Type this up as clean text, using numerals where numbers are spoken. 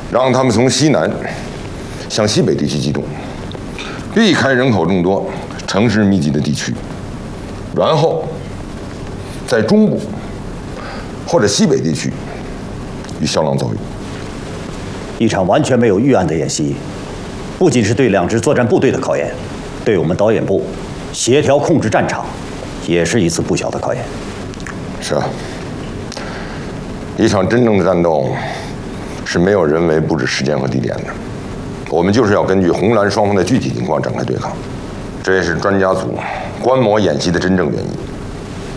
让他们从西南向西北地区机动，避开人口众多、城市密集的地区，然后在中部或者西北地区与萧狼遭遇。 一场完全没有预案的演习，不仅是对两支作战部队的考验，对我们导演部协调控制战场，也是一次不小的考验。 是啊，一场真正的战斗是没有人为布置时间和地点的，我们就是要根据红蓝双方的具体情况展开对抗，这也是专家组观摩演习的真正原因。